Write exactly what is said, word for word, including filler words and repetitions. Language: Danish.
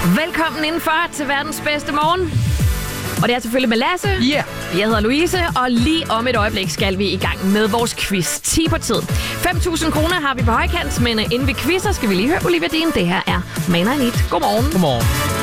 Velkommen indenfor til verdens bedste morgen. Og det er selvfølgelig med Lasse. Ja. Yeah. Jeg hedder Louise, og lige om et øjeblik skal vi i gang med vores quiz. ti på tid. fem tusind kroner har vi på højkant, men inden vi quizzer, skal vi lige høre Olivia Dean. Det her er Man I Need. Godmorgen. Godmorgen.